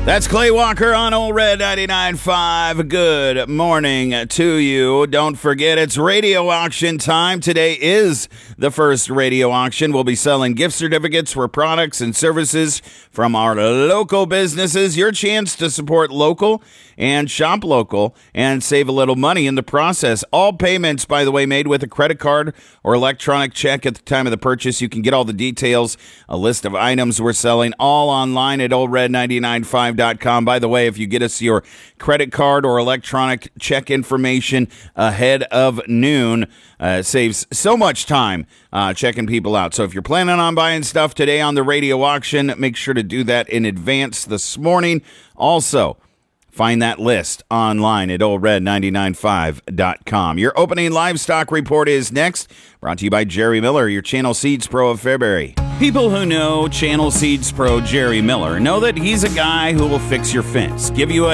That's Clay Walker on Old Red 99.5. Good morning to you. Don't forget, it's radio auction time. Today is the first radio auction. We'll be selling gift certificates for products and services from our local businesses. Your chance to support local and shop local and save a little money in the process. All payments, by the way, made with a credit card or electronic check at the time of the purchase. You can get all the details, a list of items we're selling, all online at oldred995.com. By the way, if you get us your credit card or electronic check information ahead of noon, it saves so much time checking people out. So if you're planning on buying stuff today on the radio auction, make sure to do that in advance this morning. Also, find that list online at oldred995.com. Your opening livestock report is next, brought to you by Jerry Miller, your Channel Seeds Pro of Fairbury. People who know Channel Seeds Pro Jerry Miller know that he's a guy who will fix your fence, give you a